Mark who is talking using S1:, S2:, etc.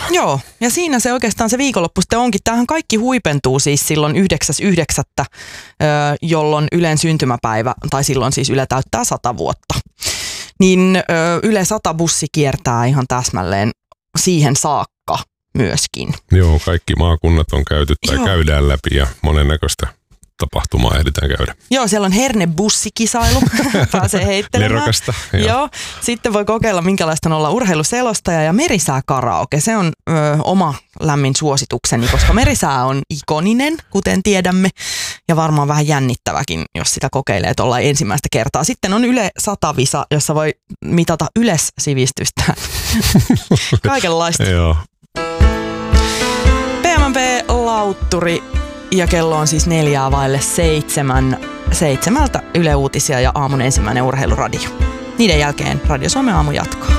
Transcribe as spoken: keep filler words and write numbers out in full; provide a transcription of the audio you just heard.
S1: Joo, ja siinä se oikeastaan se viikonloppu sitten onkin. Tämähän kaikki huipentuu siis silloin yhdeksäs yhdeksättä, jolloin Ylen syntymäpäivä, tai silloin siis Yle täyttää sata vuotta. Niin Yle sata bussi kiertää ihan täsmälleen siihen saakka myöskin.
S2: Joo, kaikki maakunnat on käyty tai Joo. käydään läpi ja monennäköistä tapahtumaa ehditään käydä.
S1: Joo, siellä on hernebussikisailu, pääsee heittelemään.
S2: Nerokasta.
S1: Joo. Joo. Sitten voi kokeilla, minkälaista on olla urheiluselostaja ja merisää karaoke. Se on ö, oma lämmin suositukseni, koska merisää on ikoninen, kuten tiedämme, ja varmaan vähän jännittäväkin, jos sitä kokeilee tuolla ensimmäistä kertaa. Sitten on Yle sata-visa, jossa voi mitata yleissivistystä. Kaikenlaista.
S2: Joo.
S1: P M P-lautturi. Ja kello on siis neljää vaille seitsemän, seitsemältä Yle Uutisia ja aamun ensimmäinen urheiluradio. Niiden jälkeen Radio Suomen aamu jatkaa.